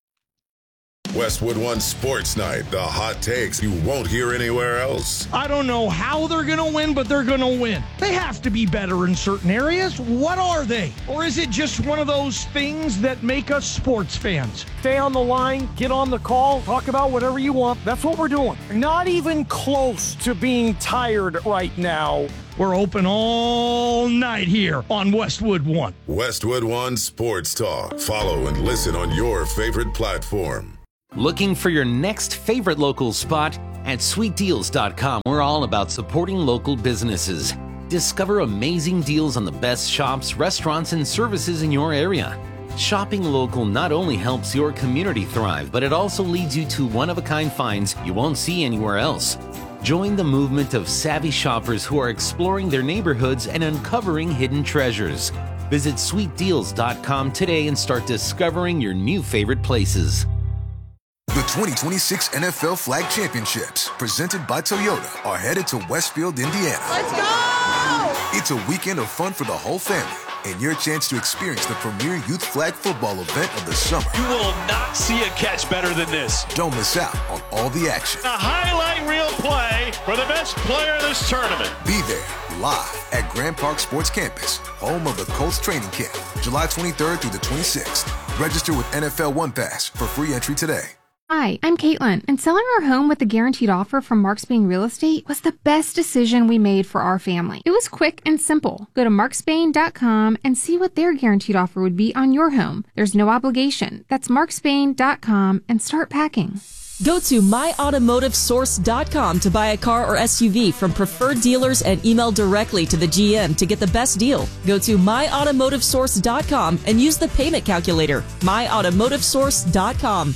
Westwood One Sports Night, the hot takes you won't hear anywhere else. I don't know how they're going to win, but they're going to win. They have to be better in certain areas. What are they? Or is it just one of those things that make us sports fans? Stay on the line, get on the call, talk about whatever you want. That's what we're doing. Not even close to being tired right now. We're open all night here on Westwood One. Westwood One Sports Talk. Follow and listen on your favorite platform. Looking for your next favorite local spot? At sweet deals dot com, we're all about supporting local businesses. Discover amazing deals on the best shops, restaurants, and services in your area. Shopping local not only helps your community thrive, but it also leads you to one-of-a-kind finds you won't see anywhere else. Join the movement of savvy shoppers who are exploring their neighborhoods and uncovering hidden treasures. Visit sweet deals dot com today and start discovering your new favorite places. The twenty twenty-six N F L Flag Championships, presented by Toyota, are headed to Westfield, Indiana. Let's go! It's a weekend of fun for the whole family and your chance to experience the premier youth flag football event of the summer. You will not see a catch better than this. Don't miss out on all the action. A highlight reel play for the best player of this tournament. Be there live at Grand Park Sports Campus, home of the Colts training camp, July twenty-third through the twenty-sixth. Register with N F L One Pass for free entry today. Hi, I'm Caitlin, and selling our home with the guaranteed offer from Marks Bain Real Estate was the best decision we made for our family. It was quick and simple. Go to marks bain dot com and see what their guaranteed offer would be on your home. There's no obligation. That's marks bain dot com and start packing. Go to my automotive source dot com to buy a car or S U V from preferred dealers and email directly to the G M to get the best deal. Go to my automotive source dot com and use the payment calculator. my automotive source dot com.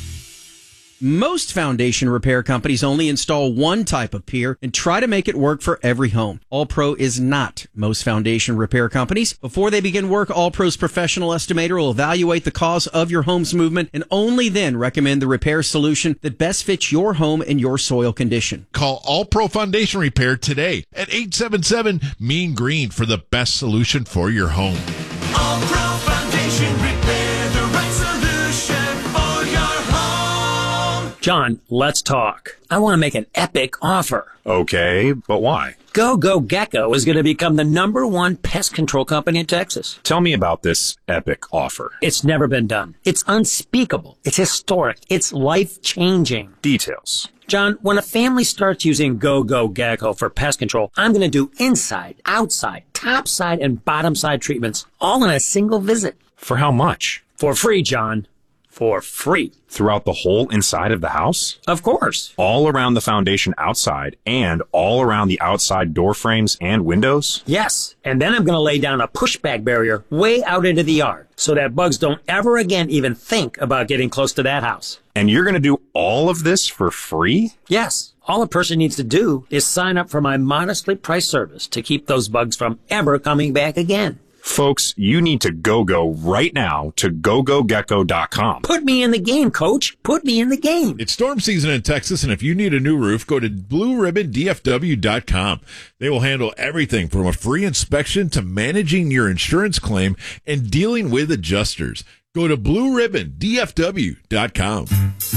Most foundation repair companies only install one type of pier and try to make it work for every home. All Pro is not most foundation repair companies. Before they begin work, All Pro's professional estimator will evaluate the cause of your home's movement and only then recommend the repair solution that best fits your home and your soil condition. Call All Pro Foundation Repair today at eight seven seven Mean Green for the best solution for your home. All Pro Foundation Repair, the right solution for your home. John, let's talk. I want to make an epic offer. Okay, but why? Go Go Gecko is going to become the number one pest control company in Texas. Tell me about this epic offer. It's never been done. It's unspeakable. It's historic. It's life-changing. Details. John, when a family starts using Go Go Gecko for pest control, I'm going to do inside, outside, top side, and bottom side treatments all in a single visit. For how much? For free, John. For free. Throughout the whole inside of the house? Of course. All around the foundation outside and all around the outside door frames and windows? Yes. And then I'm going to lay down a pushback barrier way out into the yard so that bugs don't ever again even think about getting close to that house. And you're going to do all of this for free? Yes. All a person needs to do is sign up for my modestly priced service to keep those bugs from ever coming back again. Folks, you need to go-go right now to go go gecko dot com. Put me in the game, coach. Put me in the game. It's storm season in Texas, and if you need a new roof, go to blue ribbon d f w dot com. They will handle everything from a free inspection to managing your insurance claim and dealing with adjusters. Go to blue ribbon d f w dot com.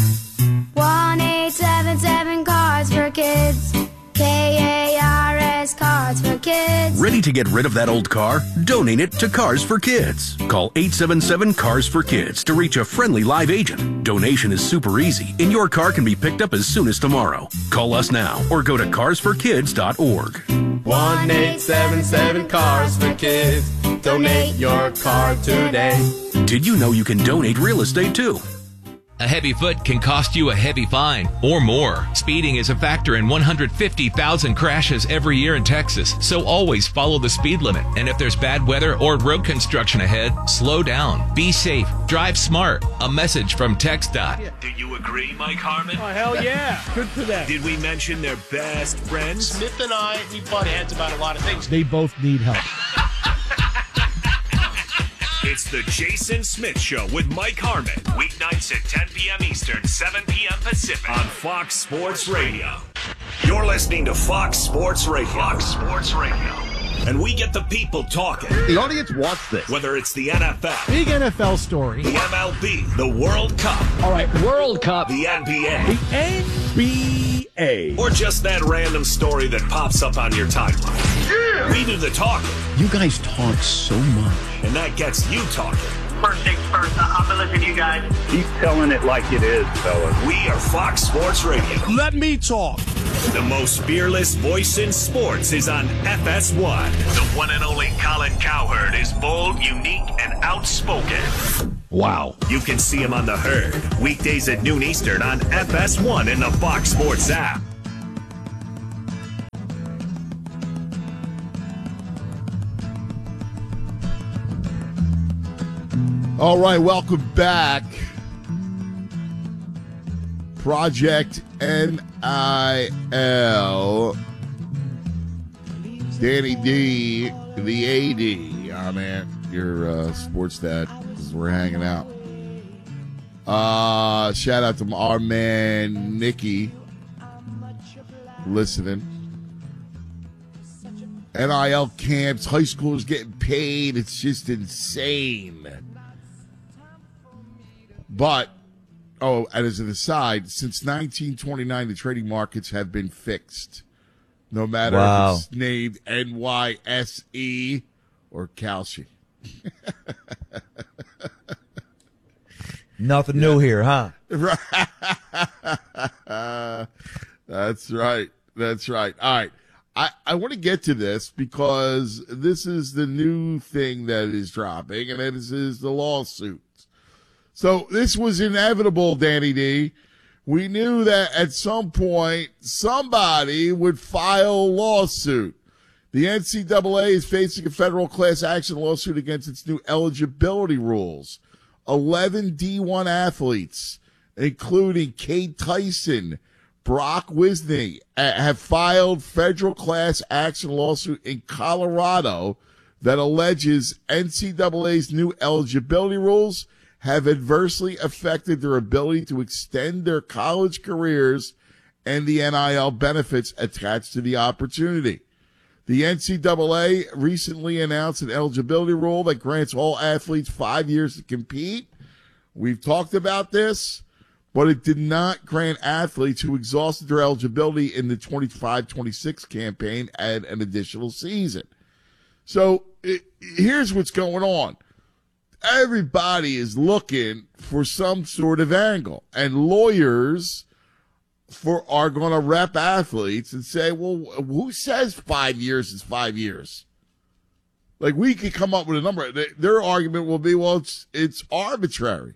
one eight seven seven Cars for Kids. K A R S Cars for Kids. Ready to get rid of that old car? Donate it to Cars for Kids. Call eight seven seven Cars for Kids to reach a friendly live agent. Donation is super easy, and your car can be picked up as soon as tomorrow. Call us now or go to cars for kids dot org. one eight seven seven Cars for Kids. Donate your car today. Did you know you can donate real estate too? A heavy foot can cost you a heavy fine or more. Speeding is a factor in one hundred fifty thousand crashes every year in Texas, so always follow the speed limit. And if there's bad weather or road construction ahead, slow down. Be safe. Drive smart. A message from TxDOT. Do you agree, Mike Harmon? Oh, hell yeah. Good for them. Did we mention they're best friends? Smith and I, we butt heads about a lot of things. They both need help. It's the Jason Smith Show with Mike Harmon. Weeknights at ten p.m. Eastern, seven p.m. Pacific on Fox Sports Radio. You're listening to Fox Sports Radio. Fox Sports Radio. And we get the people talking. The audience wants this. Whether it's the N F L, Big N F L story. the M L B, the World Cup, All right, World Cup. the N B A, The N B A. or just that random story that pops up on your timeline. Yeah. We do the talking. You guys talk so much. And that gets you talking. First things first, I'm gonna listen to you guys. Keep telling it like it is, fellas. We are Fox Sports Radio. Let me talk. The most fearless voice in sports is on F S one. The one and only Colin Cowherd is bold, unique, and outspoken. Wow. You can see him on The Herd, weekdays at noon Eastern on F S one in the Fox Sports app. All right, welcome back. Project N I L. Danny D, the A D. Oh, man, your uh, sports dad, as we're hanging out. Uh, shout out to our man, Nikki, listening. N I L camps, high schoolers getting paid. It's just insane. But, oh, and as an aside, since nineteen twenty-nine, the trading markets have been fixed. No matter wow. if it's named N Y S E or Kalshi. Nothing new here, huh? That's right. That's right. All right. I, I want to get to this because this is the new thing that is dropping, and this is the lawsuit. So this was inevitable, Danny D. We knew that at some point somebody would file a lawsuit. The N C double A is facing a federal class action lawsuit against its new eligibility rules. eleven D one athletes, including Cade Tyson, Brock Wisney, have filed federal class action lawsuit in Colorado that alleges N C double A's new eligibility rules have adversely affected their ability to extend their college careers and the N I L benefits attached to the opportunity. The N C double A recently announced an eligibility rule that grants all athletes five years to compete. We've talked about this, but it did not grant athletes who exhausted their eligibility in the twenty-five twenty-six campaign an additional season. So it, here's what's going on. Everybody is looking for some sort of angle, and lawyers for are going to rep athletes and say, well, who says five years is five years? Like, we could come up with a number. Their argument will be, well, it's it's arbitrary.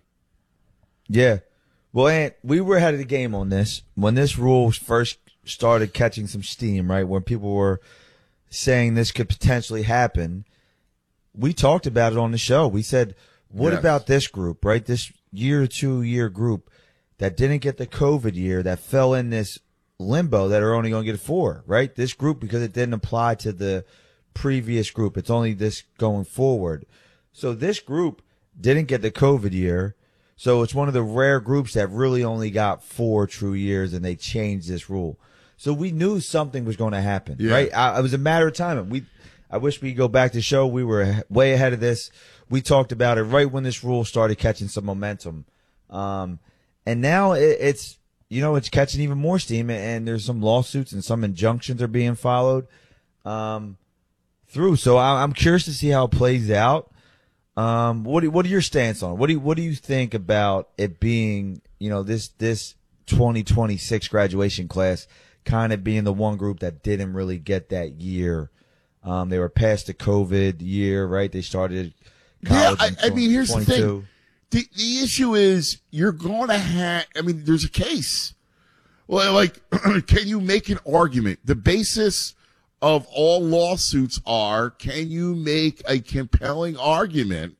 Yeah. Well, Ant, we were ahead of the game on this. When this rule first started catching some steam, right, when people were saying this could potentially happen, we talked about it on the show. We said, what yes. about this group, right? This year, two year group that didn't get the COVID year, that fell in this limbo that are only going to get four, right? This group, because it didn't apply to the previous group. It's only this going forward. So this group didn't get the COVID year. So it's one of the rare groups that really only got four true years, and they changed this rule. So we knew something was going to happen, yeah. right? I, it was a matter of time. We, I wish we could go back to the show. We were way ahead of this. We talked about it right when this rule started catching some momentum. Um, and now it, it's, you know, it's catching even more steam, and there's some lawsuits and some injunctions are being followed um, through. So I, I'm curious to see how it plays out. Um, what do, what are your stance on it? What do you, what do you think about it being, you know, this, this twenty twenty-six graduation class kind of being the one group that didn't really get that year? Um, they were past the COVID year, right? They started college. Yeah, I, in I mean, here's twenty-two. the thing. The, the issue is you're going to have, I mean, there's a case. Well, like, can you make an argument? The basis of all lawsuits are, can you make a compelling argument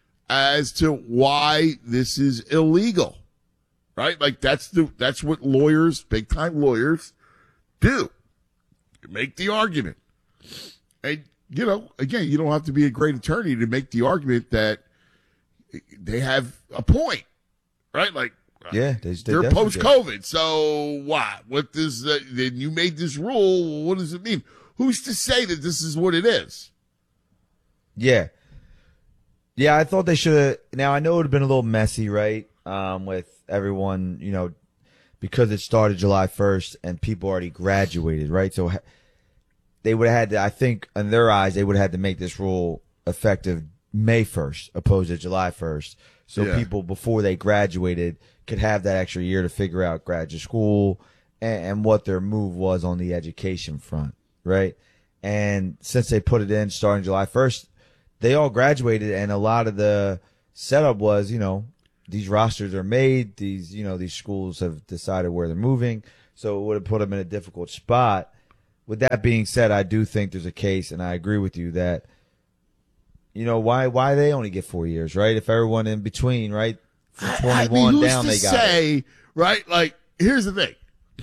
as to why this is illegal? Right? Like, that's the, that's what lawyers, big time lawyers do. You make the argument. And, you know, again, you don't have to be a great attorney to make the argument that they have a point, right? Like, Yeah, they, they They're definitely post COVID. So what? What does uh, then you made this rule? What does it mean? Who's to say that this is what it is? Yeah. Yeah, I thought they should have. Now, I know it would have been a little messy, right? Um, with everyone, you know, because it started July first and people already graduated, right? So ha- they would have had to, I think, in their eyes, they would have had to make this rule effective May first opposed to July first. So Yeah. people, before they graduated, could have that extra year to figure out graduate school and, and what their move was on the education front, right? And since they put it in starting July first, they all graduated, and a lot of the setup was, you know, these rosters are made, these, you know, these schools have decided where they're moving, so it would have put them in a difficult spot. With that being said, I do think there's a case, and I agree with you that, you know, why why they only get four years, right? If everyone in between, right, from twenty-one I mean, who's down, to they got say, it. right? Like, here's the thing: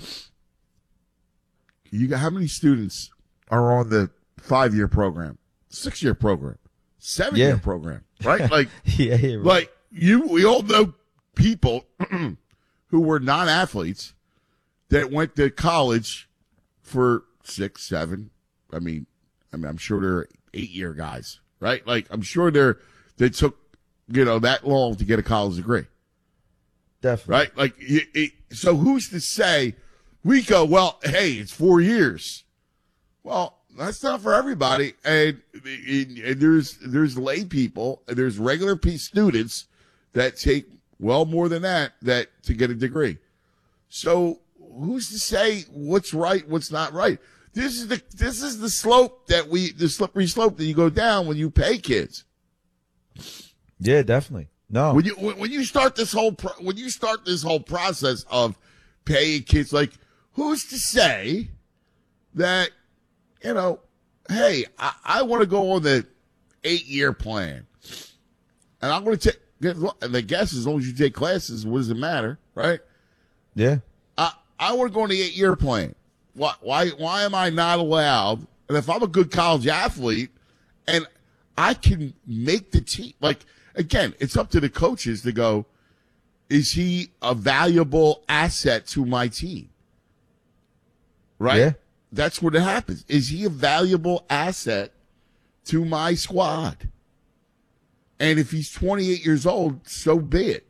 you got how many students are on the five-year program, six-year program, seven-year Yeah. program, right? Like, yeah, yeah, right. like you, we all know people who were non-athletes that went to college for six, seven. I mean, I mean, I'm sure they're eight-year guys, right? Like, I'm sure they're they took you know that long to get a college degree. Definitely. Right? Like, it, it, so who's to say we go, well, hey, it's four years. Well, that's not for everybody. And, and, and there's, there's lay people and there's regular P students that take well more than that, that to get a degree. So who's to say what's right, what's not right? This is the, this is the slope that we, the slippery slope that you go down when you pay kids. Yeah, definitely. No. When you when when you start this whole pro- when you start this whole process of paying kids, like, who's to say that, you know, hey, I, I want to go on the eight year plan, and I'm going to take. And I guess as long as you take classes, what does it matter, right? Yeah. I I want to go on the eight year plan. Why why why am I not allowed? And if I'm a good college athlete, and I can make the team, like. Again, it's up to the coaches to go, is he a valuable asset to my team? Right? Yeah. That's what it happens. Is he a valuable asset to my squad? And if he's twenty-eight years old, so be it.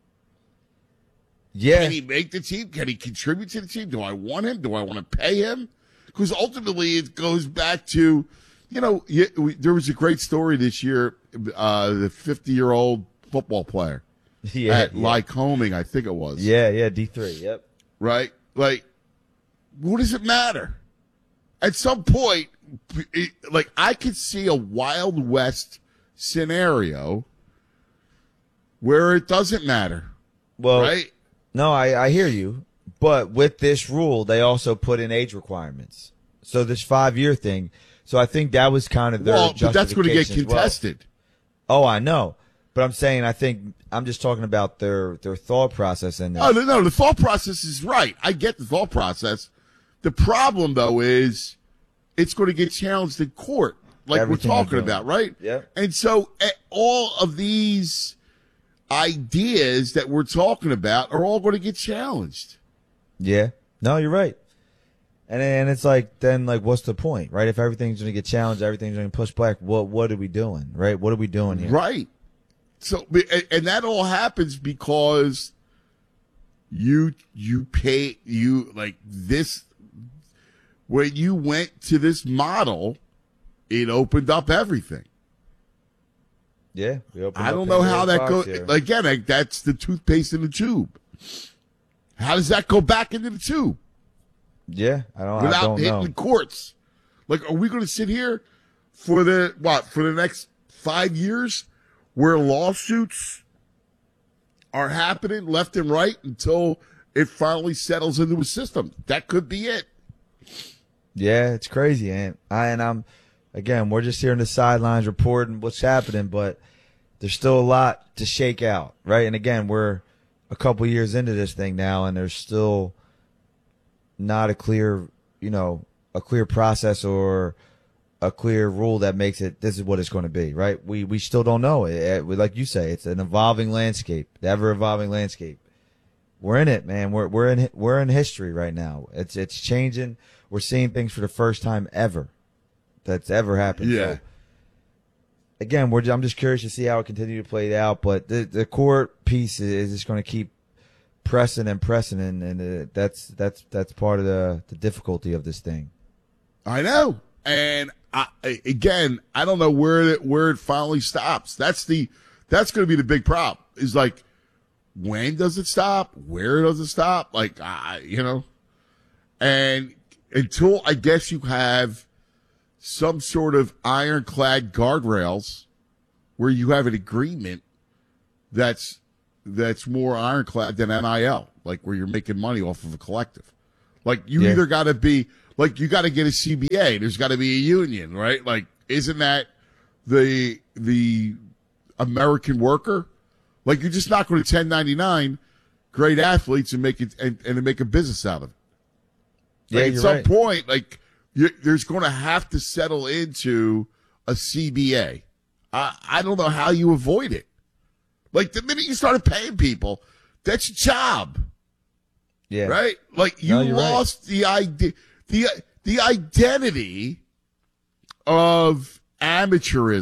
Yeah. Can he make the team? Can he contribute to the team? Do I want him? Do I want to pay him? Because ultimately it goes back to, you know, we, there was a great story this year. Uh, the fifty-year-old football player Yeah, at yeah. Lycoming, I think it was. Yeah, yeah, D three, yep. Right? Like, what does it matter? At some point, it, like, I could see a Wild West scenario where it doesn't matter. Well, right? No, I, I hear you. But with this rule, they also put in age requirements. So this five-year thing. So I think that was kind of their Well, but that's going to get justification as well. contested. Oh, I know. But I'm saying, I think, I'm just talking about their, their thought process in this. Oh, no, no, the thought process is right. I get the thought process. The problem, though, is it's going to get challenged in court, like Everything we're they're talking doing. about, right? Yep. And so eh, all of these ideas that we're talking about are all going to get challenged. Yeah. No, you're right. And then it's like, then like, what's the point, right? If everything's going to get challenged, everything's going to push back, what, what are we doing, right? What are we doing here? Right. So, and- and that all happens because you, you pay, you, like this, when you went to this model, it opened up everything. Yeah. We opened I up don't know how Pandora's that box goes. here. Again, like, that's the toothpaste in the tube. How does that go back into the tube Yeah. I don't, I without don't hitting know. the courts? Like, are we going to sit here for the, what, for the next five years where lawsuits are happening left and right until it finally settles into a system? That could be it. Yeah, it's crazy, and I and I'm again, we're just here on the sidelines reporting what's happening, but there's still a lot to shake out, right? And again, we're a couple years into this thing now, and there's still not a clear, you know, a clear process or a clear rule that makes it this is what it's going to be, right? We we still don't know. It, it, like you say, it's an evolving landscape, the ever evolving landscape, we're in it, man. We're we're in we're in history right now. It's it's changing. We're seeing things for the first time ever that's ever happened. Yeah. So, again, we're I'm just curious to see how it continues to play out. But the the court piece is just going to keep pressing and pressing, and, and uh, that's that's that's part of the the difficulty of this thing. I know, and I, again, I don't know where it where it finally stops. That's the that's going to be the big problem. Is like, when does it stop? Where does it stop? Like, I, you know, and until I guess you have some sort of ironclad guardrails where you have an agreement that's that's more ironclad than N I L, like where you're making money off of a collective. Like, you Yeah. either got to be like you got to get a C B A. There's got to be a union, right? Like, isn't that the the American worker? Like, you're just not going to ten ninety-nine great athletes and make it and, and make a business out of it. Yeah, Like, at you're some right. point, like you, there's going to have to settle into a C B A. I I don't know how you avoid it. Like, the minute you started paying people, that's your job. Yeah. Right? Like, you No, you're right. lost the idea, the the identity of amateurism.